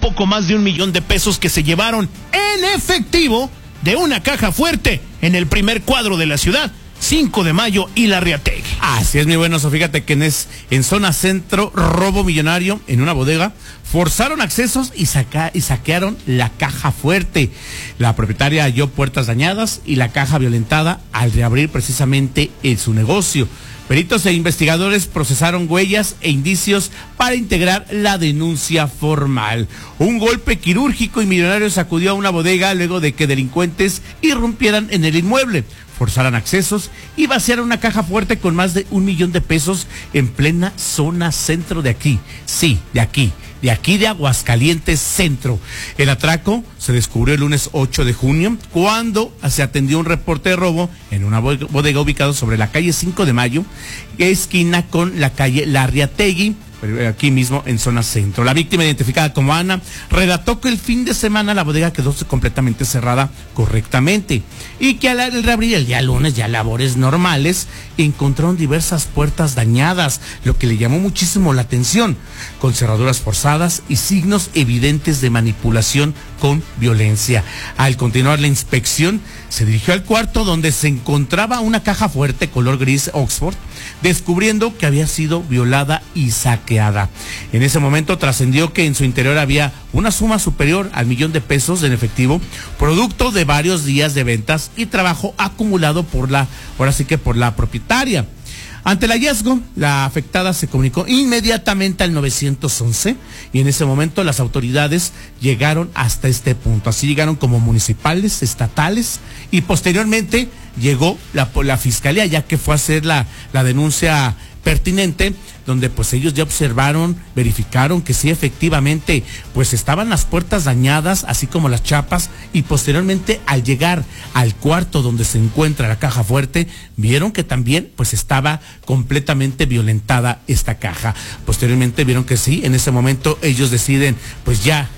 poco más de 1 millón de pesos que se llevaron en efectivo de una caja fuerte en el primer cuadro de la ciudad, 5 de Mayo y Larriategui. Así es, mi bueno, fíjate que en zona centro, robo millonario en una bodega, forzaron accesos y saquearon la caja fuerte. La propietaria halló puertas dañadas y la caja violentada al reabrir precisamente su negocio. Peritos e investigadores procesaron huellas e indicios para integrar la denuncia formal. Un golpe quirúrgico y millonario sacudió a una bodega luego de que delincuentes irrumpieran en el inmueble, forzaran accesos y vaciaron una caja fuerte con más de 1 millón de pesos en plena zona centro de aquí. Sí, de aquí de Aguascalientes Centro. El atraco se descubrió el lunes 8 de junio, cuando se atendió un reporte de robo en una bodega ubicada sobre la calle 5 de Mayo, esquina con la calle Larriategui, aquí mismo en zona centro. La víctima, identificada como Ana, relató que el fin de semana la bodega quedó completamente cerrada correctamente y que al reabrir el día lunes, ya labores normales, encontraron diversas puertas dañadas, lo que le llamó muchísimo la atención, con cerraduras forzadas y signos evidentes de manipulación con violencia. Al continuar la inspección, se dirigió al cuarto donde se encontraba una caja fuerte color gris Oxford, descubriendo que había sido violada y saqueada. En ese momento trascendió que en su interior había una suma superior al 1 millón de pesos en efectivo, producto de varios días de ventas y trabajo acumulado por la propietaria. Ante el hallazgo, la afectada se comunicó inmediatamente al 911 y en ese momento las autoridades llegaron hasta este punto. Así llegaron como municipales, estatales y posteriormente llegó la fiscalía, ya que fue a hacer la denuncia pertinente, donde pues ellos ya observaron, verificaron que sí, efectivamente, pues estaban las puertas dañadas, así como las chapas, y posteriormente al llegar al cuarto donde se encuentra la caja fuerte, vieron que también pues estaba completamente violentada esta caja. Posteriormente vieron que sí, en ese momento ellos deciden pues ya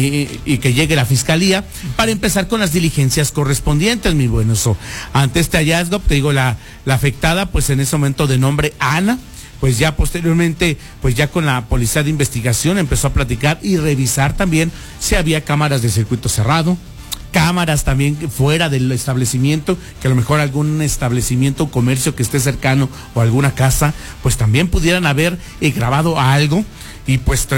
y que llegue la fiscalía para empezar con las diligencias correspondientes, mi bueno. Ante este hallazgo, te digo, la afectada pues en ese momento, de nombre Ana, pues ya posteriormente, pues ya con la policía de investigación empezó a platicar y revisar también si había cámaras de circuito cerrado, cámaras también fuera del establecimiento, que a lo mejor algún establecimiento o comercio que esté cercano o alguna casa, pues también pudieran haber grabado algo y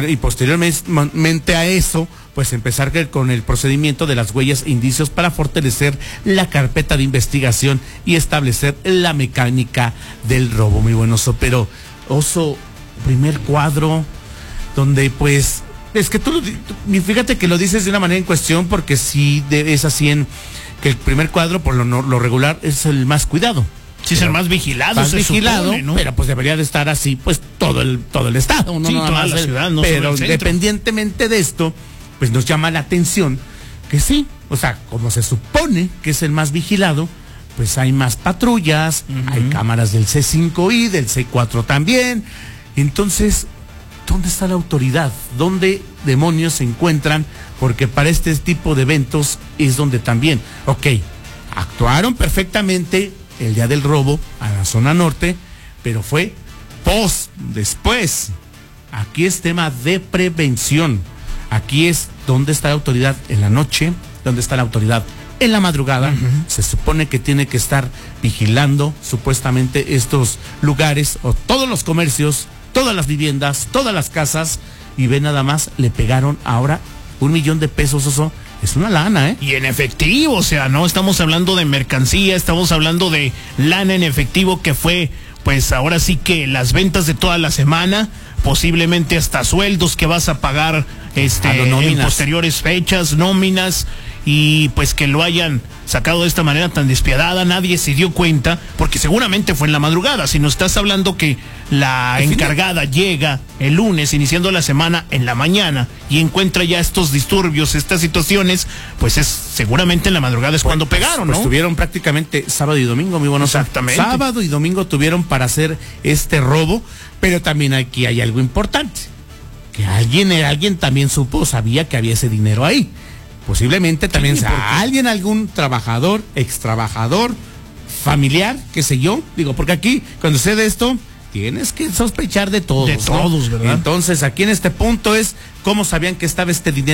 posteriormente a eso, pues empezar con el procedimiento de las huellas e indicios para fortalecer la carpeta de investigación y establecer la mecánica del robo, muy buen Oso. Pero Oso, primer cuadro, donde pues, es que fíjate que lo dices de una manera en cuestión, porque sí es así que el primer cuadro, por lo regular, es el más cuidado. Sí, es el más vigilado. Más vigilado, supone, ¿no? Pero pues debería de estar así, pues todo el estado, ¿no? Sí, toda la ciudad, no pero solo el centro. Independientemente de esto, pues nos llama la atención que sí, o sea, como se supone que es el más vigilado, pues hay más patrullas, hay cámaras del C5I, del C4 también. Entonces, ¿dónde está la autoridad? ¿Dónde demonios se encuentran? Porque para este tipo de eventos es donde también, actuaron perfectamente el día del robo a la zona norte, pero fue después. Aquí es tema de prevención. Aquí es donde está la autoridad en la noche, donde está la autoridad en la madrugada. Se supone que tiene que estar vigilando supuestamente estos lugares o todos los comercios, todas las viviendas, todas las casas, y ve nada más, le pegaron ahora 1 millón de pesos, Oso. Es una lana, ¿eh? Y en efectivo, o sea, no estamos hablando de mercancía, estamos hablando de lana en efectivo, que fue, pues ahora sí que las ventas de toda la semana, posiblemente hasta sueldos que vas a pagar en posteriores fechas, nóminas, y pues que lo hayan sacado de esta manera tan despiadada, nadie se dio cuenta, porque seguramente fue en la madrugada. Si nos estás hablando que la encargada llega el lunes, iniciando la semana en la mañana, y encuentra ya estos disturbios, estas situaciones, pues es seguramente en la madrugada es cuando pegaron, ¿no? Pues tuvieron prácticamente sábado y domingo, mi bueno. Exactamente. Sábado y domingo tuvieron para hacer este robo, pero también aquí hay algo importante, que alguien también sabía que había ese dinero ahí. Posiblemente también algún trabajador, extrabajador, familiar, qué sé yo. Digo, porque aquí, cuando se de esto, tienes que sospechar de todos. De todos, ¿verdad? Entonces, aquí en este punto es cómo sabían que estaba este dinero